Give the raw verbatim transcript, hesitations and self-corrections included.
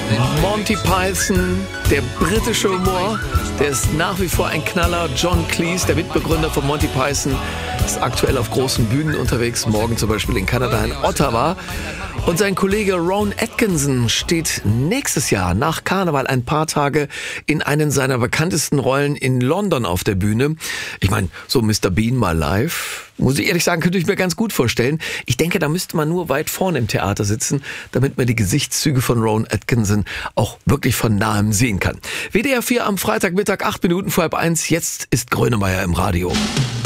Monty Python, der britische Humor, der ist nach wie vor ein Knaller. John Cleese, der Mitbegründer von Monty Python, ist aktuell auf großen Bühnen unterwegs, morgen zum Beispiel in Kanada, in Ottawa. Und sein Kollege Rowan Atkinson steht nächstes Jahr nach Karneval ein paar Tage in einen seiner bekanntesten Rollen in London auf der Bühne. Ich meine, so Mister Bean mal live, muss ich ehrlich sagen, könnte ich mir ganz gut vorstellen. Ich denke, da müsste man nur weit vorne im Theater sitzen, damit man die Gesichtszüge von Rowan Atkinson auch wirklich von nahem sehen kann. W D R vier am Freitagmittag, acht Minuten vor halb eins. Jetzt ist Grönemeyer im Radio.